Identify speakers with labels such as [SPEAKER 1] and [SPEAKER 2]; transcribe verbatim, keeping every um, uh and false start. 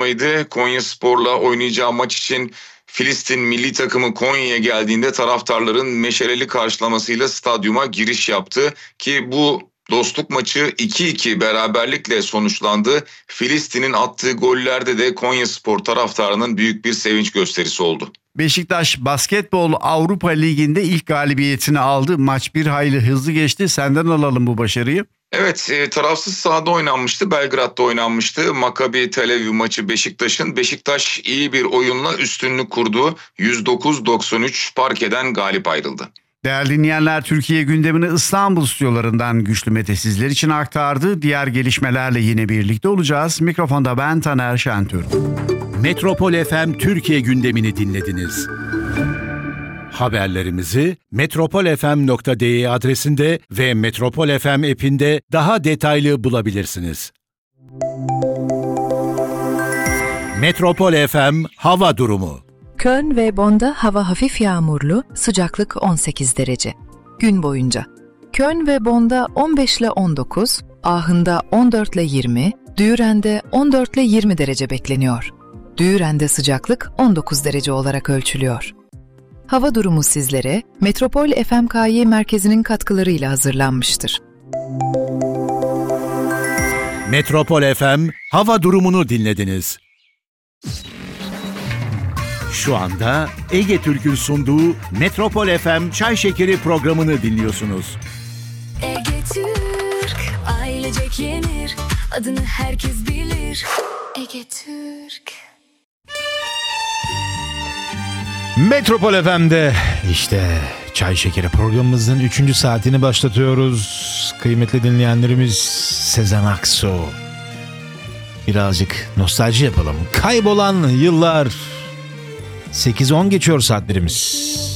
[SPEAKER 1] karşılaşmaydı. Konyaspor'la oynayacağı maç için Filistin milli takımı Konya'ya geldiğinde taraftarların meşaleli karşılamasıyla stadyuma giriş yaptı ki bu dostluk maçı iki iki beraberlikle sonuçlandı. Filistin'in attığı gollerde de Konyaspor taraftarının büyük bir sevinç gösterisi oldu.
[SPEAKER 2] Beşiktaş Basketbol Avrupa Ligi'nde ilk galibiyetini aldı. Maç bir hayli hızlı geçti. Senden alalım bu başarıyı.
[SPEAKER 1] Evet, e, tarafsız sahada oynanmıştı. Belgrad'da oynanmıştı. Maccabi Tel Aviv maçı Beşiktaş'ın. Beşiktaş iyi bir oyunla üstünlük kurdu. yüz dokuz doksan üç parkeden galip ayrıldı.
[SPEAKER 2] Değerli dinleyenler, Türkiye gündemini İstanbul stüdyolarından Güçlü Mete sizler için aktardı. Diğer gelişmelerle yine birlikte olacağız. Mikrofonda ben Taner Şentürk.
[SPEAKER 3] Metropol F M Türkiye gündemini dinlediniz. Haberlerimizi metropol f m nokta d e adresinde ve Metropol F M app'inde daha detaylı bulabilirsiniz. Metropol F M hava durumu.
[SPEAKER 4] Köln ve Bonn'da hava hafif yağmurlu, sıcaklık on sekiz derece. Gün boyunca. Köln ve Bonn'da on beş ile on dokuz, Aachen'da on dört ile yirmi, Düren'de on dört ile yirmi derece bekleniyor. Düren'de sıcaklık on dokuz derece olarak ölçülüyor. Hava durumu sizlere Metropol F M K Y merkezinin katkılarıyla hazırlanmıştır.
[SPEAKER 3] Metropol F M hava durumunu dinlediniz. Şu anda Ege Türk'ün sunduğu Metropol F M Çay Şekeri programını dinliyorsunuz.
[SPEAKER 5] Ege Türk, ailecek yenir, adını herkes bilir. Ege Türk.
[SPEAKER 6] Metropol F M'de işte Çay Şekeri programımızın üçüncü saatini başlatıyoruz. Kıymetli dinleyenlerimiz, Sezen Aksu. Birazcık nostalji yapalım. Kaybolan yıllar. sekiz on geçiyor saatlerimiz.